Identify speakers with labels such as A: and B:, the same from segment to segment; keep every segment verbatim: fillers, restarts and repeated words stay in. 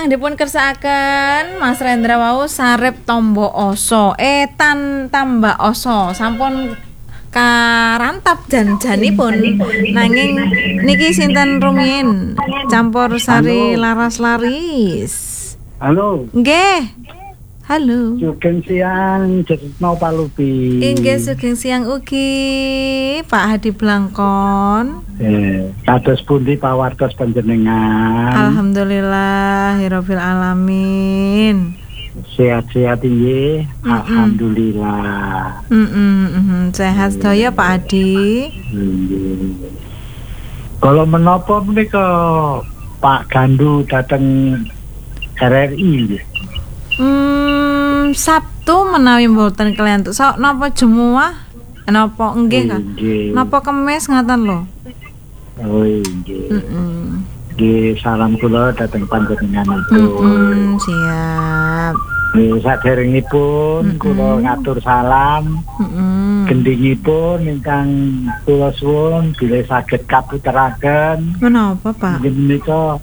A: ingkang dipun kersakaken Mas Rendra wau sarep tombo oso etan tambah oso sampun karantap jan-janipun nanging niki sinten rumiyin campur sari laras laris.
B: Halo.
A: Nggih. Halo.
B: Sugeng siang Jetno Palupi.
A: Inggih sugeng siang ugi Pak Hadi Blangkon.
B: Eh, kados pundi pawartos panjenengan?
A: Alhamdulillahirabbil alamin.
B: Sehat-sehat inggih. Mm-mm. Alhamdulillah.
A: Heeh, sehat sedaya Pak Hadi.
B: Nggih. Kalau menapa menika Pak Gandu dateng R R I nggih?
A: Hmm, Sabtu menawi mboten kelentuk. So, napa jemuah? Napa nggih kan? Napa kemis ngaten lho?
B: Oh nggih.
A: Heeh.
B: Nggih, salam kula dhateng panjenenganipun.
A: Heeh, siap.
B: Nggih, saderengipun kula ngatur salam.
A: Heeh.
B: Gendhingipun ingkang kula suwun bilih saged kaputeraken.
A: Menapa, Pak?
B: Menika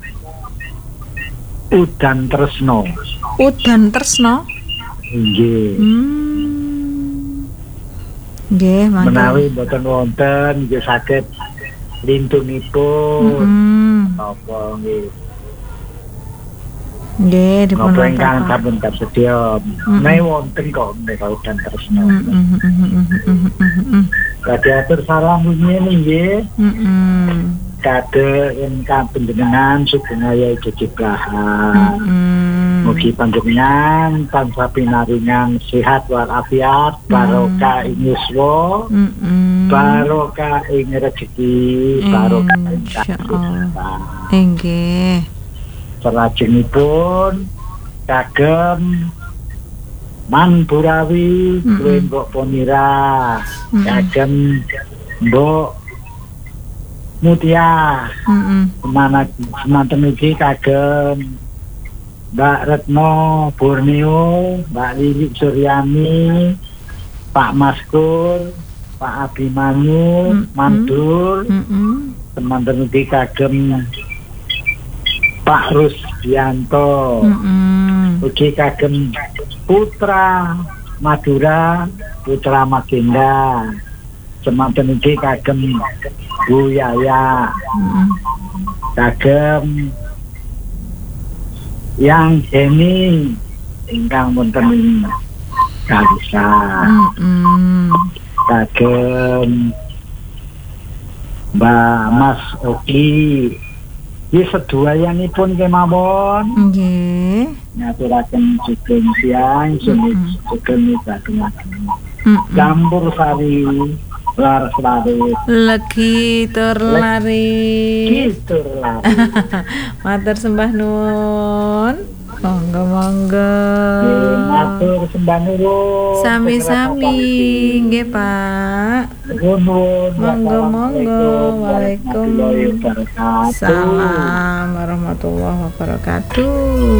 B: Udan Tresno.
A: Udan Tresno?
B: Nggih.
A: Hmm. Nggih, mangke.
B: Menawi mboten wonten nggih saged lintungipun.
A: Heeh.
B: Apa nggih.
A: Nggih, dipun
B: Napa ingkang sampun kasedya. Menawi wonten kok menika Udan Tresno.
A: Heeh.
B: Badhe atur salam rumiyin nggih.
A: Heeh.
B: Kade ingkang panjenengan sugeng ayahe jejeblahan.
A: Heeh.
B: Mugi panjenengan tansah pinaringan sehat walafiat, barokah ing yuswa, barokah ing rezeki, barokah ing kasehatan.
A: Nggih.
B: Salajengipun kagem Manburawi kuwi Mbok Ponira, kagem Mbok Mutia,
A: Heeh.
B: mana semanten iki kagem Mbak Retno Borneo, Mbak Lili Suryani, Pak Maskur, Pak Abimanyu, mm-hmm. Mandul, mm-hmm. Semanten iki kagem Pak Rusdianto, mm-hmm. ugi kagem Putra Madura, Putra Magenda, semanten iki kagem Bu Yaya, mm-hmm. kagem yang ini ingkang wonten kalisa, mm-hmm. kagem Mbak Mas Oki, iki sedayanipun kemawon.
A: Nggih.
B: Ngaturaken sugeng siang, sugeng midhatengaken. Campur sari laras laris.
A: Legi tur lari.
B: Tur lari.
A: Matur sembah nuwun. Monggo monggo.
B: Matur sembah nuwun.
A: Sami-sami nggih, Pak.
B: Nuwun.
A: Monggo monggo. Waalaikumsalam warahmatullahi wabarakatuh.